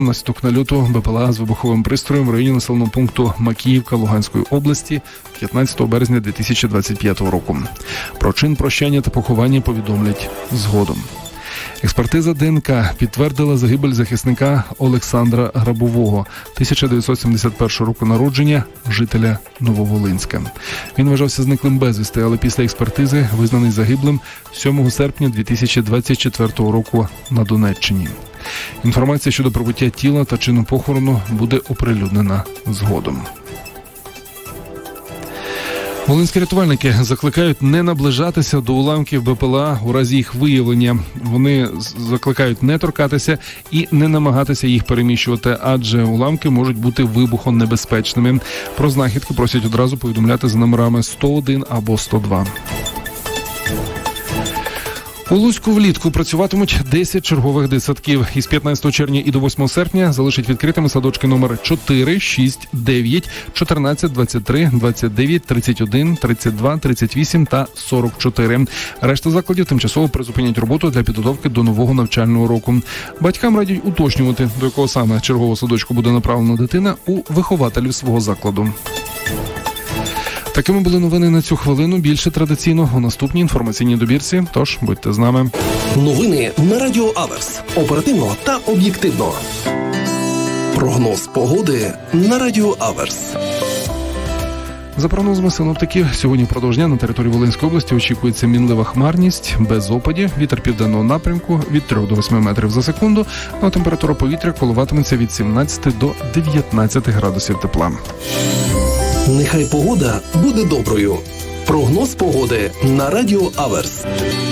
Наслідок нальоту БПЛА з вибуховим пристроєм в районі населеного пункту Макіївка Луганської області 15 березня 2025 року. Про чин прощання та поховання повідомлять згодом. Експертиза ДНК підтвердила загибель захисника Олександра Грабового, 1971 року народження, жителя Нововолинська. Він вважався зниклим безвісти, але після експертизи визнаний загиблим 7 серпня 2024 року на Донеччині. Інформація щодо прибуття тіла та чину похорону буде оприлюднена згодом. Волинські рятувальники закликають не наближатися до уламків БПЛА у разі їх виявлення. Вони закликають не торкатися і не намагатися їх переміщувати, адже уламки можуть бути вибухонебезпечними. Про знахідки просять одразу повідомляти за номерами 101 або 102. У Луцьку влітку працюватимуть 10 чергових дитсадків. Із 15 червня і до 8 серпня залишать відкритими садочки номер 4, 6, 9, 14, 23, 29, 31, 32, 38 та 44. Решта закладів тимчасово призупинять роботу для підготовки до нового навчального року. Батькам радять уточнювати, до якого саме чергового садочку буде направлена дитина у вихователів свого закладу. Такими були новини на цю хвилину. Більше традиційно у наступній інформаційній добірці. Тож, будьте з нами. Новини на Радіо Аверс. Оперативно та об'єктивно. Прогноз погоди на Радіо Аверс. За прогнозами синоптиків, сьогодні впродовж дня на території Волинської області очікується мінлива хмарність, без опадів, вітер південного напрямку від 3 до 8 метрів за секунду, а температура повітря коливатиметься від 17 до 19 градусів тепла. Нехай погода буде доброю. Прогноз погоди на Радіо Аверс.